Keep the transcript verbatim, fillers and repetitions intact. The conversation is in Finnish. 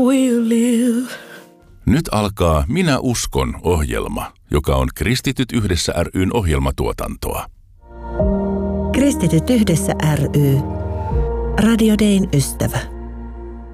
we'll live. Nyt alkaa Minä uskon -ohjelma, joka on Kristityt yhdessä ry:n ohjelmatuotantoa. Kristityt yhdessä ry. Radio Dayn ystävä.